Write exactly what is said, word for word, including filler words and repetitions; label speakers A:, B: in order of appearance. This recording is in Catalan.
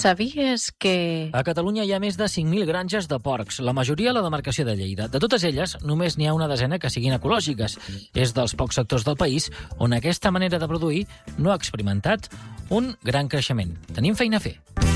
A: Sabies que...
B: A Catalunya hi ha més de cinc mil granges de porcs, la majoria a la demarcació de Lleida. De totes elles, només n'hi ha una desena que siguin ecològiques. És dels pocs sectors del país on aquesta manera de produir no ha experimentat un gran creixement. Tenim feina a fer.